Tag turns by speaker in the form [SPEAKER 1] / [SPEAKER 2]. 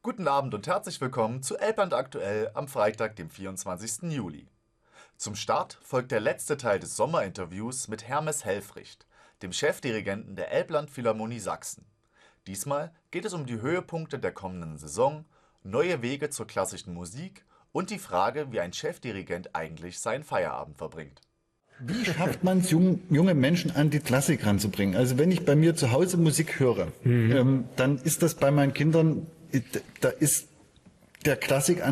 [SPEAKER 1] Guten Abend und herzlich willkommen zu Elbland aktuell am Freitag, dem 24. Juli. Zum Start folgt der letzte Teil des Sommerinterviews mit Hermes Helfricht, dem Chefdirigenten der Elbland Philharmonie Sachsen. Diesmal geht es um die Höhepunkte der kommenden Saison, neue Wege zur klassischen Musik und die Frage, wie ein Chefdirigent eigentlich seinen Feierabend verbringt.
[SPEAKER 2] Wie schafft man es, junge Menschen an die Klassik ranzubringen? Also wenn ich bei mir zu Hause Musik höre, dann ist das bei meinen Kindern, da ist der Klassik